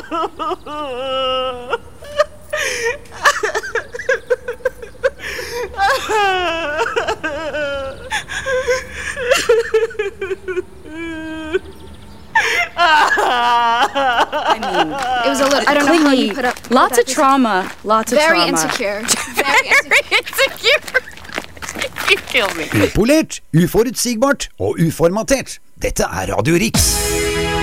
I mean, it was a little, I don't know how you put up lots of trauma, lots of very trauma. Insecure. Very insecure. You kill me. Upolert, uforutsigbart og uformatert. Dette er Radio Riks.